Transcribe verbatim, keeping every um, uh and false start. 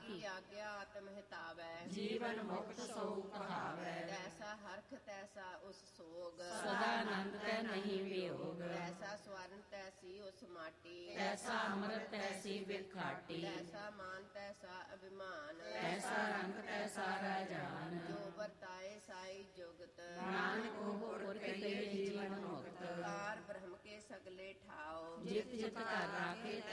की आज्ञा आत्म हितावै जीवन मुक्त सो कहावै तैसा हरख तैसा उस सोग सदानंद तै नहीं वियोग तैसा स्वर्ण तैसी उस माटी तैसा अमृत तैसी बिरखाटी तैसा मान तैसा अभिमान तैसा रंग तैसा राजान जो बरताए साई जुगत नानक होर के जीवन मुक्त कार ब्रह्म के सगले ठाओ जित जित कर राखे